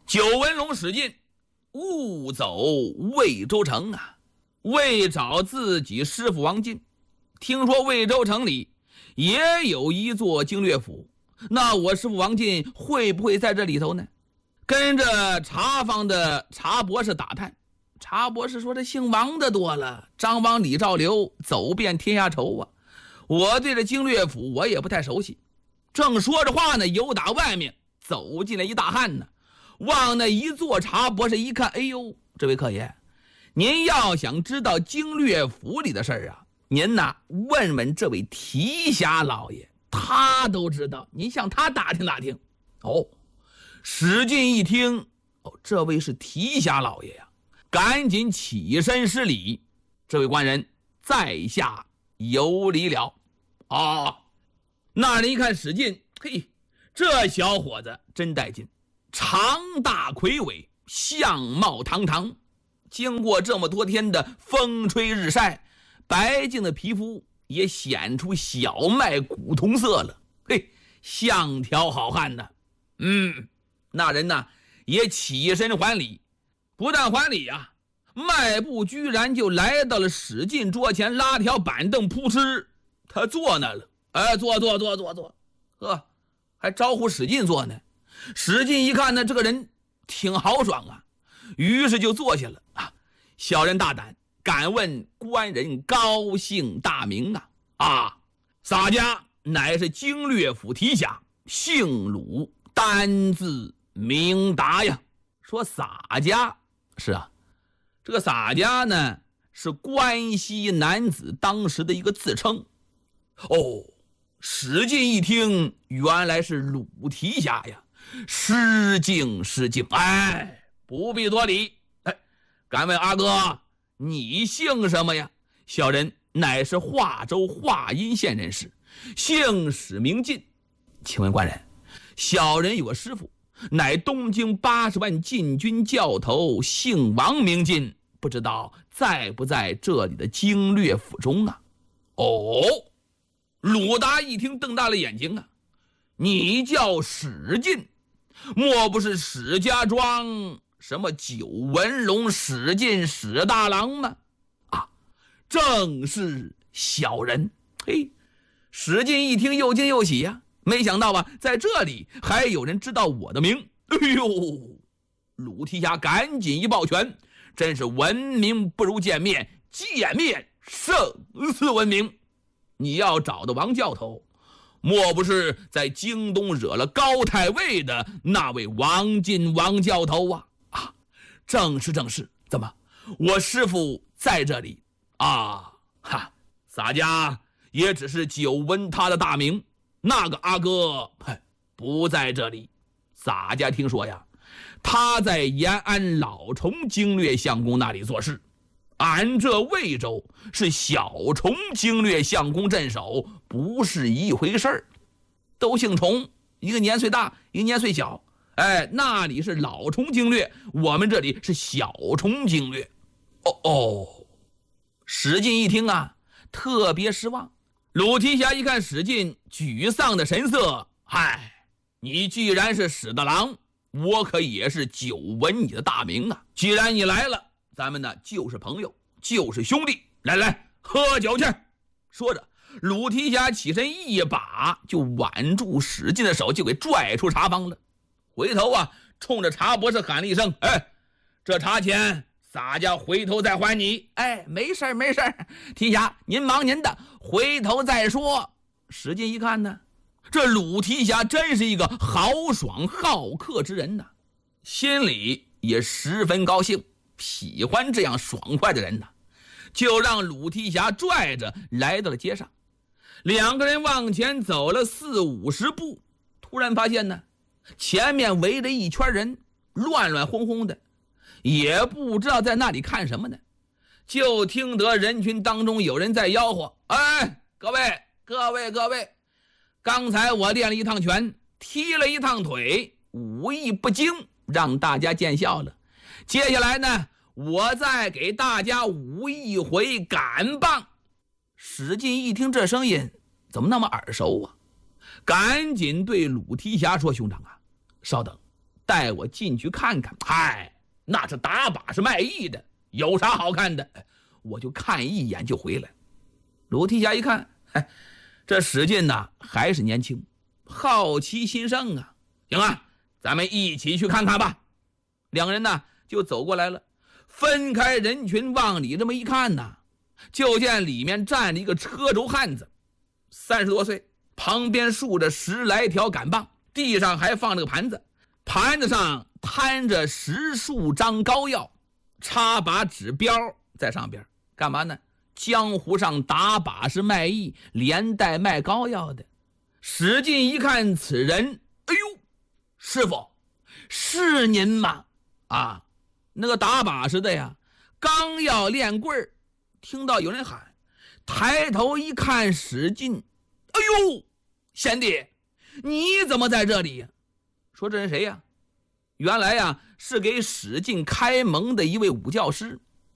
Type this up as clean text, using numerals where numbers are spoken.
九纹龙史进误走魏州城啊，为找自己师父王进。听说魏州城里也有一座经略府，那我师父王进会不会在这里头呢？跟着茶坊的茶博士打探，茶博士说这姓王的多了，张王李赵刘走遍天下愁啊，我对这经略府我也不太熟悉。正说着话呢，由打外面走进来一大汉呢，往那一坐茶博士一看，哎呦，这位客爷，您要想知道经略府里的事儿啊，您呐问问这位提辖老爷，他都知道，您向他打听打听。哦，史进一听，哦，这位是提辖老爷呀，赶紧起身施礼。这位官人在下有礼了。哦，那人一看史进，嘿，这小伙子真带劲，长大魁伟，相貌堂堂，经过这么多天的风吹日晒，白净的皮肤也显出小麦古铜色了，嘿，像条好汉呢。那人呢也起身还礼，不但还礼啊，迈步居然就来到了史进桌前，拉条板凳，扑哧，他坐那了。坐，还招呼史进坐呢。史进一看呢，这个人挺豪爽啊，于是就坐下了啊。小人大胆，敢问官人高姓大名啊？洒家乃是经略府提辖，姓鲁，单字明达呀。说洒家，是啊，这个洒家呢是关西男子当时的一个自称。哦，史进一听，原来是鲁提辖呀，失敬，哎，不必多礼。敢问阿哥，你姓什么呀？小人乃是华州华阴县人士，姓史名进。请问官人，小人有个师父，乃东京80万禁军教头，姓王名进，不知道在不在这里的经略府中啊？哦，鲁达一听瞪大了眼睛啊，你叫史进，莫不是史家庄什么九纹龙史进史大郎吗？啊，正是小人。嘿，史进一听又惊又喜呀，没想到啊，在这里还有人知道我的名。哎呦，鲁提辖赶紧一抱拳，真是闻名不如见面，见面胜似闻名。你要找的王教头，莫不是在京东惹了高太尉的那位王进王教头啊？啊，正是。怎么，我师父在这里啊？哈，洒家也只是久闻他的大名，那个阿哥不在这里。洒家听说呀，他在延安老崇经略相公那里做事，俺这魏州是小崇经略相公镇守，不是一回事儿。都姓崇，一个年岁大，一个年岁小。哎，那里是老崇经略，我们这里是小崇经略。史进一听啊，特别失望。鲁提辖一看史进沮丧的神色，嗨，你既然是史大郎，我可也是久闻你的大名啊。既然你来了，咱们呢就是朋友，就是兄弟，来喝酒去。说着，鲁提辖起身一把就挽住史进的手，就给拽出茶坊了。回头啊，冲着茶博士喊了一声：“哎，这茶钱洒家回头再还你。”哎，没事，提辖您忙您的，回头再说。史进一看呢，这鲁提辖真是一个豪爽好客之人呐，心里也十分高兴，喜欢这样爽快的人呐，就让鲁提辖拽着来到了街上。两个人往前走了40-50步，突然发现呢，前面围着一圈人，乱哄哄的，也不知道在那里看什么呢。就听得人群当中有人在吆喝：“哎，各位，刚才我练了一趟拳，踢了一趟腿，武艺不精，让大家见笑了。接下来呢，我再给大家舞一回杆棒。”史进一听这声音怎么那么耳熟啊，赶紧对鲁提辖说：“兄长啊，稍等， 带我进去看看。嗨，那是打把式卖艺的，有啥好看的？我就看一眼就回来。鲁提辖一看，这史进呐还是年轻，好奇心盛啊。行啊，咱们一起去看看吧。两个人呢就走过来了，分开人群往里这么一看呐，就见里面站着一个车轴汉子，30多岁，旁边竖着10来条杆棒，地上还放着个盘子，盘子上摊着10数张膏药，插把指标在上边，干嘛呢？江湖上打把式卖艺，连带卖膏药的。史进一看此人，哎呦，师傅，是您吗？啊，那个打把式的呀，刚要练棍儿，听到有人喊，抬头一看史进，哎呦，贤弟，你怎么在这里呀？说这人谁呀？原来呀是给史进开蒙的一位武教师，